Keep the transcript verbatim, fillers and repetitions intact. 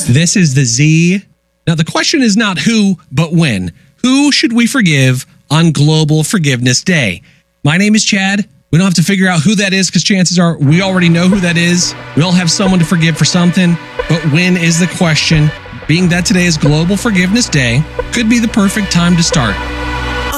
This is the Z. Now, the question is not who, but when. Who should we forgive on Global Forgiveness Day? My name is Chad. We don't have to figure out who that is because chances are we already know who that is. We all have someone to forgive for something. But when is the question? Being that today is Global Forgiveness Day, could be the perfect time to start.